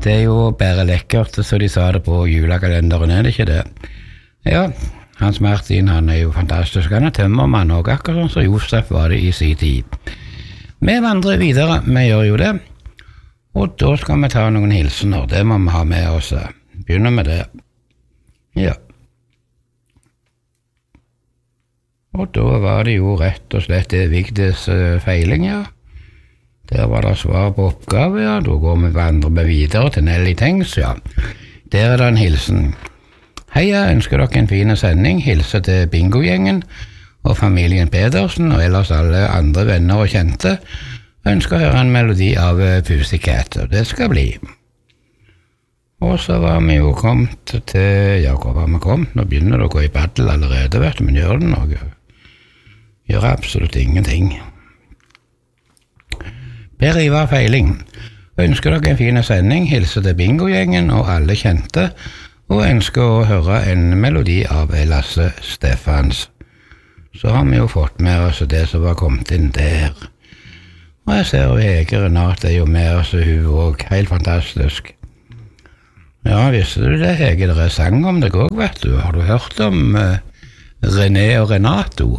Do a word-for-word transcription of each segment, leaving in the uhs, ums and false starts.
Det er jo bare lekkert, så de sa det på julekalenderen, er det ikke det? Ja, Hans Martin, han er jo fantastisk. Han er tømmermann også, akkurat sånn som Josef var det i sin tid. Vi vandrer videre, vi gjør jo det. Og da skal vi ta noen hilsener, det må vi ha med oss. Begynner med det. Ja. Og da var det jo rett og slett det Vigdes feiling, ja. Der var det svar på oppgave, ja. Da går vi vandre med videre til Nelly Tengs, ja. Der er det en hilsen. Hei, jeg ønsker dere en fin sending. Hilse til Bingo-gjengen og familien Pedersen og ellers alle andre venner og kjente. Jeg ønsker å høre en melodi av Pussycat, og det skal bli. Og så var vi jo kommet til, ja, hva var vi kommet? Nå begynner det å gå i battle allerede, vet du, men gjør det noe? Gjør absolutt ingenting. Per Ivar Feiling, ønsker dere en fin sending, hilse til Bingo-gjengen og alle kjente, og ønsker å høre en melodi av Lasse Steffans. Så har vi jo fått med oss det som var kommet inn der. Og jeg ser jo Hege Renate er jo med oss, hun også, helt fantastisk. Ja, visste du det, Hege? Det er sang om det også, vet du. Har du hørt om uh, René og Renato?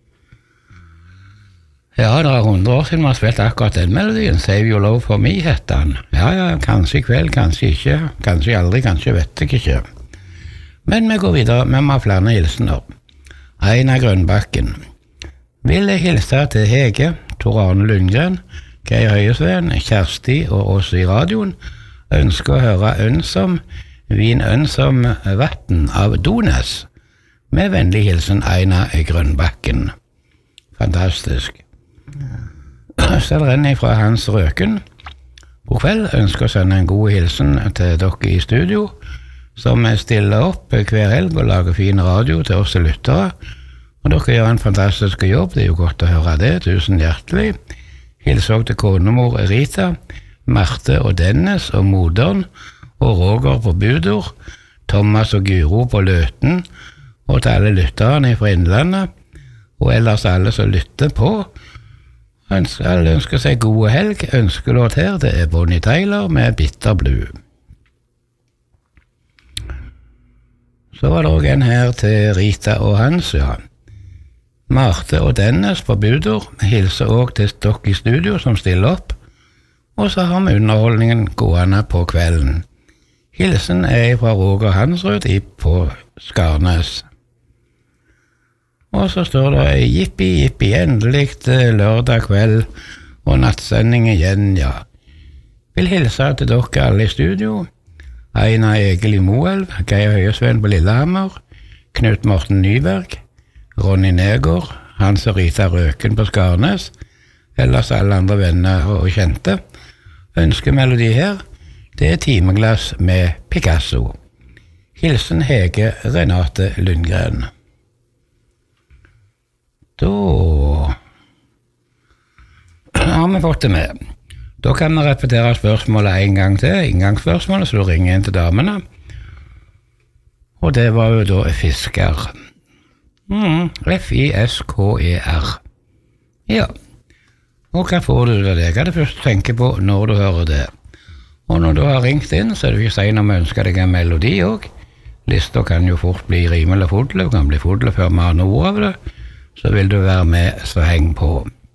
Ja, det er hundre år siden vi har spilt akkurat den melodien. Save Your Love For Me, heter han. Ja, ja, kanskje i kveld, kanskje ikke. Kanskje aldri, kanskje vet jeg ikke. Men vi går videre, vi må ha flere hilsener. Einar Grønbakken. Vil jeg hilse til Hege, Tor Arne Lundgren, Geir Høyesven, Kjersti og oss i radioen. Ønsker å høre Ønsom, Vin Ønsom Vatten av Dones. Med vennlig hilsen Einar Grønbakken. Fantastisk. Så er det renner fra Hans Røken. God kveld, ønsker å sende en god hilsen til dere i studio, som stiller opp hver helg og lager fin radio til oss lyttere. Og dere gjør en fantastisk jobb, det er jo godt å høre det, tusen hjertelig. Hils også til konemor Rita, Marte og Dennis og moderen, og Roger på Budor, Thomas og Guro på Løten, og til alle lytterne fra Innlandet, og ellers alle som lytter på. Ønsker, alle ønsker seg gode helg. Ønskelåt her, det er Bonnie Tyler med Bitter Blue. Så var det også en her til Rita og Hans, ja. Marte og Dennis på Budor hilser også til dere i studio som stiller opp, og så har vi underholdningen gående på kvelden. Hilsen er fra Roger Hansrud på Skarnes. Og så står det jippi, jippi, endelig lørdag kveld og nattsending igjen, ja. Vil hilse til dere alle i studio. Einar Egil i Moelv, Geir Høyesven på Lillehammer, Knut Morten Nyberg, Ronny Negård, Hans og Rita Røken på Skarnes, ellers alle andre venner og kjente. Ønskemelodi her, det er Timeglass med Picasso. Hilsen Hege Renate Lundgren. Da har vi fått det med. Da kan vi repetere spørsmålet en gang til, inngangsspørsmålet, så du ringer inn til damene. Og det var jo da fisker. Mm, F I S K E R. Ja. Og hva får du av det? Hva er det første du tenker på når du hører det? Og når du har ringt inn, så er det ikke sen om jeg ønsker deg en melodi også. Lister kan jo fort bli rimelig fodle, og kan bli fodle før vi har noe av det. Så vil du være med, så heng på.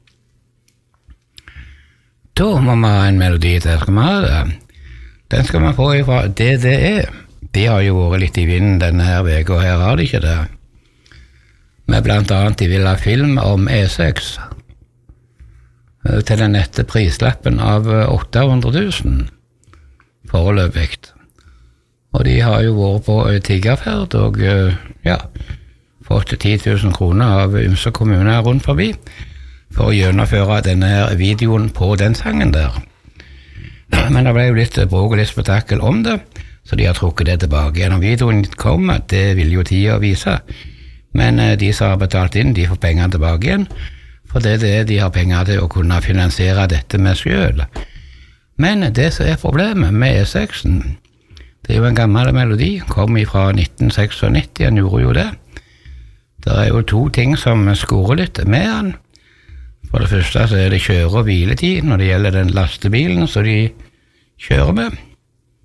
Da må vi ha en melodi til, skal vi ha det? Den skal vi få fra D D E. De har jo vært litt i vinden denne her veka, og her har de ikke det. Men blant annet de vil ha film om E seks til den nette prislappen av åtte hundre tusen foreløpig. Og de har jo vært på tiggerferd og ja, fått ti tusen kroner av ymse kommuner rundt forbi for å gjennomføre denne her videoen på den sangen der. Men det ble jo litt bråk og litt spetakkel om det, så de har trukket det tilbake. Gjennom videoen kom, det vil jo tida vise. Men de som har betalt inn, de får pengene tilbake igjen, for det er det de har penger til å kunne finansiere dette med selv. Men det som er problemet med E seks-en, det er jo en gammel melodi, kom fra nitten nittioseks, han gjorde jo det. Det er jo to ting som skorer litt med han. For det første så er det kjøre- og hviletid når det gjelder den lastebilen som de kjører med.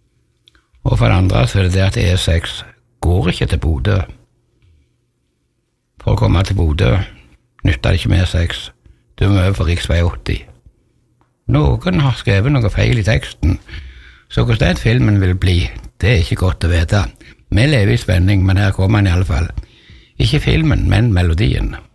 Og for det andre så er det det at E seks går ikke til Bodø. For å komme til Bodø nytter det ikke med E seks. Du må over for riksvei åtti. Noen har skrevet noe feil i teksten, så hvordan den filmen vil bli, det er ikke godt å vite. Vi lever i spenning, men her kommer den i alle fall. Ikke filmen, men melodien.